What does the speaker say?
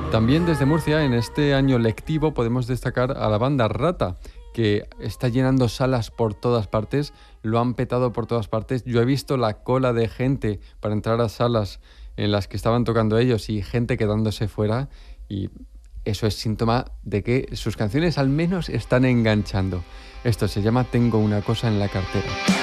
También desde Murcia, en este año lectivo, podemos destacar a la banda Rata, que está llenando salas por todas partes, lo han petado por todas partes. Yo he visto la cola de gente para entrar a salas en las que estaban tocando ellos y gente quedándose fuera, y eso es síntoma de que sus canciones al menos están enganchando. Esto se llama Tengo una cosa en la cartera.